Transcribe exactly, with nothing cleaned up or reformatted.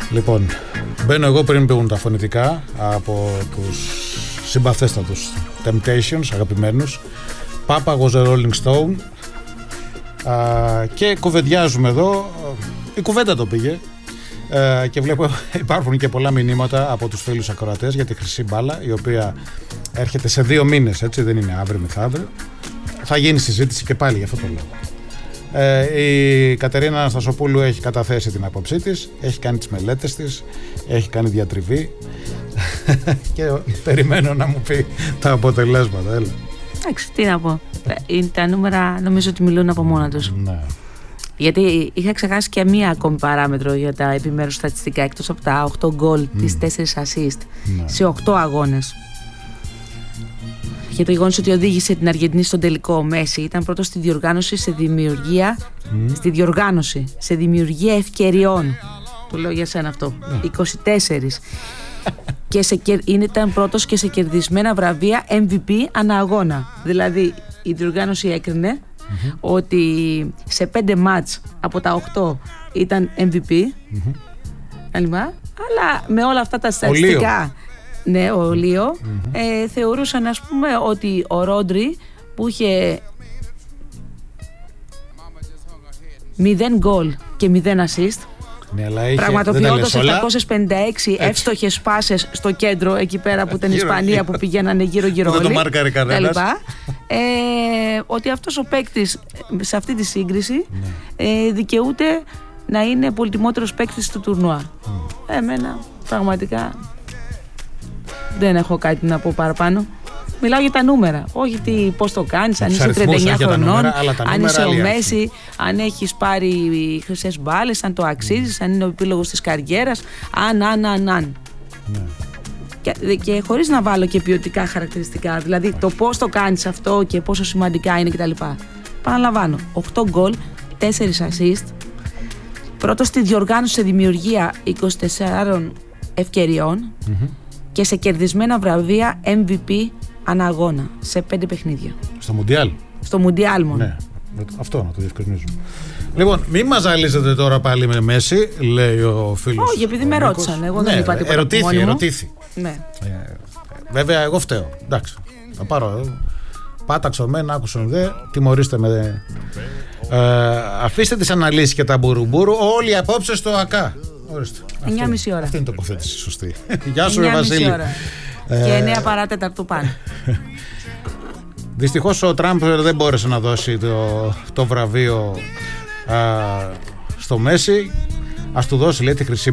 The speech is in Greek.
Λοιπόν, μπαίνω εγώ πριν μπουν τα φωνητικά από τους συμπαθέστατους Temptations, αγαπημένους. Papa was a Rolling Stone. Α, και κουβεντιάζουμε εδώ. Η κουβέντα το πήγε. Ε, και βλέπω υπάρχουν και πολλά μηνύματα από τους φίλους ακροατές για τη χρυσή μπάλα, η οποία έρχεται σε δύο μήνες, έτσι, δεν είναι αύριο μεθαύριο. Θα γίνει συζήτηση και πάλι για αυτό το λόγο. Ε, η Κατερίνα Αναστασοπούλου έχει καταθέσει την άποψή της, έχει κάνει τις μελέτες της, έχει κάνει διατριβή και περιμένω να μου πει τα αποτελέσματα. Έλα. Εντάξει, τι να πω. Τα νούμερα νομίζω ότι μιλούν από μόνα τους. Ναι. Γιατί είχα ξεχάσει και μία ακόμη παράμετρο για τα επιμέρους στατιστικά. Εκτός από τα οκτώ γκολ, mm. τις τέσσερις assist ναι. σε οκτώ αγώνες. Για το γεγονός ότι οδήγησε την Αργεντινή στον τελικό, ο Μέση ήταν πρώτος στη διοργάνωση σε δημιουργία, mm. στη διοργάνωση, σε δημιουργία ευκαιριών. Το λέω για σένα αυτό. Mm. είκοσι τέσσερα. Και σε, ήταν πρώτος και σε κερδισμένα βραβεία εμ βι πι ανά αγώνα. Δηλαδή η διοργάνωση έκρινε mm-hmm. ότι σε πέντε μάτς από τα οκτώ ήταν εμ βι πι. Mm-hmm. Αλλά με όλα αυτά τα στατιστικά, ναι, ο Λίο, mm-hmm. ε, θεωρούσαν, ας πούμε, ότι ο Ρόντρι που είχε μηδέν γκολ και μηδέν assist, ναι, είχε, πραγματοποιώντας επτακόσιες πενήντα έξι εύστοχες πάσες στο κέντρο, εκεί πέρα από την Ισπανία που πηγαίνανε γύρω-γύρω όλοι, ε, ότι αυτός ο παίκτης σε αυτή τη σύγκριση ναι. ε, δικαιούται να είναι πολυτιμότερος παίκτης του τουρνουά. Mm. Εμένα πραγματικά δεν έχω κάτι να πω παραπάνω. Μιλάω για τα νούμερα, όχι τι, πώς το κάνεις, αν είσαι τριάντα εννιά χρονών, νούμερα, αν είσαι ο Μέση, αν έχεις πάρει χρυσές μπάλες, αν το αξίζεις, mm. αν είναι ο επίλογος της καριέρας, αν, αν, αν, αν. Ναι. Και, και χωρίς να βάλω και ποιοτικά χαρακτηριστικά, δηλαδή το πώς το κάνεις αυτό και πόσο σημαντικά είναι κτλ. Παραλαμβάνω, οκτώ γκολ, τέσσερα assist, πρώτος στη διοργάνωση σε δημιουργία είκοσι τεσσάρων ευκαιριών mm-hmm. και σε κερδισμένα βραβεία εμ βι πι ανά αγώνα σε πέντε παιχνίδια. Στο Μουντιάλ. Στο Μουντιάλ μόνο. Ναι, αυτό να το διευκρινίζουμε. Λοιπόν, μην μας ζαλίζετε τώρα πάλι με Μέση, λέει ο φίλος. Όχι, επειδή με ρώτησαν. Εγώ ναι, δεν είπα τίποτα. Ερωτήθη, ερωτήθη. Ναι. Ε, βέβαια, εγώ φταίω. Εντάξει, θα πάρω. Πάταξα μένα, άκουσαν δε. Τιμωρήστε με. Ε, αφήστε τις αναλύσεις και τα μπουρουμπουρου. Όλοι απόψε στο ΑΚΑ. Ορίστε. εννιά και μισή ώρα. Αυτή είναι η τοποθέτηση σωστή. Γεια σου, ρε Βασίλη. Και εννιά παρά τέταρτο πάνω. Δυστυχώς ο Τραμπ δεν μπόρεσε να δώσει το, το βραβείο α, στο Μέση. Ας του δώσει, λέει, τη χρυσή